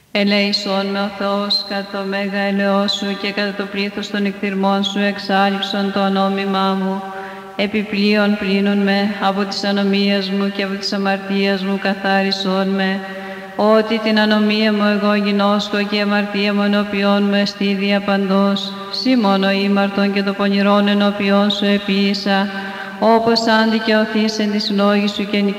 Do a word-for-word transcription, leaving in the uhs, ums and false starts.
Ελέησόν με ο Θεός κατά το μέγα ελαιός σου και κατά το πλήθος των εκθυρμών σου εξάλληψον το ανόμημά μου. Επιπλέον πλύνουν με από της ανομίας μου και από της αμαρτίας μου καθάρισόν με. Ότι την ανομία μου εγώ γινώσκω και η αμαρτία μου ενώπιόν μου εστίδια παντός. Συ μόνο ήμαρτον και το πονηρόν ενώπιόν σου επίησα, όπως αν δικαιωθείς εν της λόγης σου και